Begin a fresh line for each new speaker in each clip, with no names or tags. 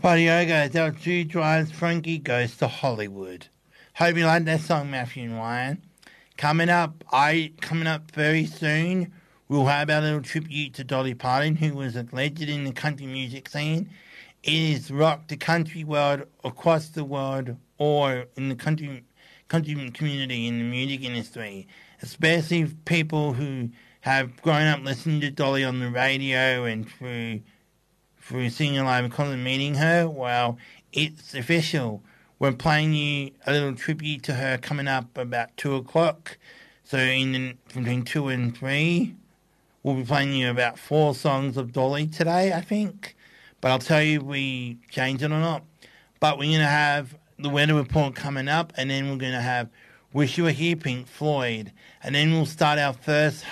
Radio goes out to drives Frankie Goes to Hollywood. Hope you like that song, Matthew and Ryan. Coming up very soon, we'll have our little tribute to Dolly Parton, who was a legend in the country music scene. It has rocked the country world across the world, or in the country community in the music industry, especially people who have grown up listening to Dolly on the radio and through singing live and concert meeting her. Well, it's official. We're playing you a little tribute to her coming up about 2 o'clock. So between 2 and 3, we'll be playing you about 4 songs of Dolly today, I think. But I'll tell you if we change it or not. But we're going to have the weather report coming up, and then we're going to have Wish You Were Here, Pink Floyd. And then we'll start our first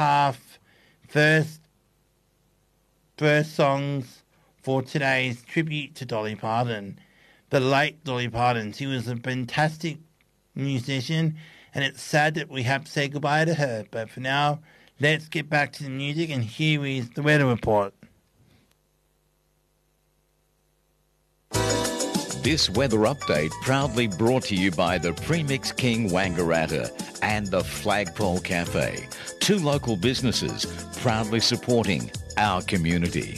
songs for today's tribute to Dolly Parton. The late Dolly Parton. She was a fantastic musician, and it's sad that we have to say goodbye to her. But for now, let's get back to the music, and here is the weather report.
This weather update proudly brought to you by the Premix King Wangaratta and the Flagpole Cafe, 2 local businesses proudly supporting our community.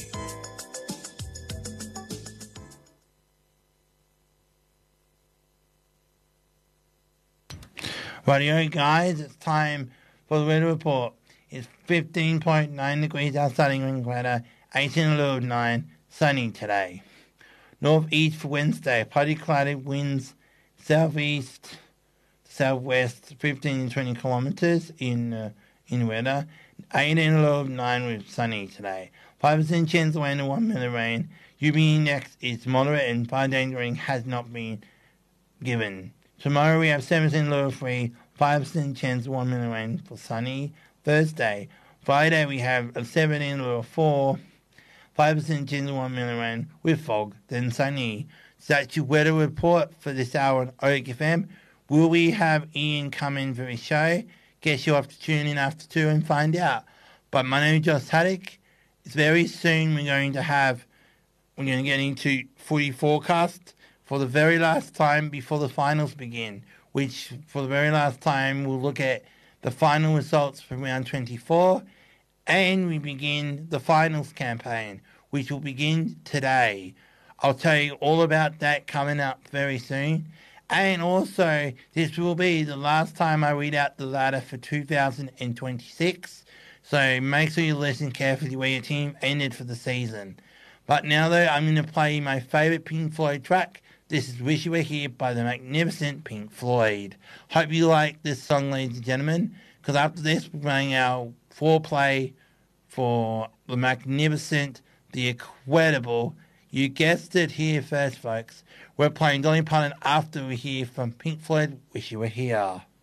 Rightio guys, it's time for the weather report. It's 15.9 degrees outside England weather, 18.9, sunny today. Northeast for Wednesday, partly cloudy winds, southeast, southwest, 15 to 20 kilometres in weather. 18.9 with sunny today. 5% chance of rain and 1 minute rain. UV index is moderate and 5-day rain has not been given. Tomorrow we have 7% low 3, 5% chance of 1 minute rain for sunny. Thursday. Friday we have a 7% low 4, 5% chance of 1 minute rain with fog, then sunny. So that's your weather report for this hour on Oak FM. Will we have Ian come in for his show? Guess you'll have to tune in after 2 and find out. But my name is Josh Haddock. It's very soon we're going to get into footy forecast for the very last time before the finals begin, which for the very last time we'll look at the final results from round 24, and we begin the finals campaign, which will begin today. I'll tell you all about that coming up very soon. And also, this will be the last time I read out the ladder for 2026. So make sure you listen carefully where your team ended for the season. But now, though, I'm going to play my favourite Pink Floyd track. This is Wish You Were Here by the magnificent Pink Floyd. Hope you like this song, ladies and gentlemen, because after this, we're playing our foreplay for the magnificent, the incredible, you guessed it here first, folks. We're playing Dolly Parton after we hear from Pink Floyd, Wish You Were Here.